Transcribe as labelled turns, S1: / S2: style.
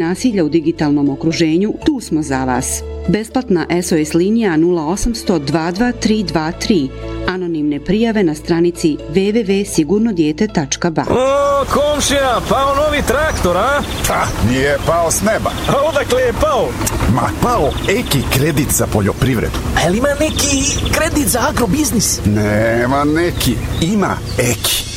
S1: nasilja u digitalnom okruženju, tu smo za vas. Besplatna SOS linija 0800 22323. Anonimne prijave na stranici www.sigurnodijete.ba.
S2: O, komšija, pao novi traktor, a?
S3: Nije pao s neba.
S2: A odakle je pao?
S3: Ma, pao Eki kredit za poljoprivredu.
S2: A jel ima neki kredit za agrobiznis?
S3: Nema neki, ima Eki.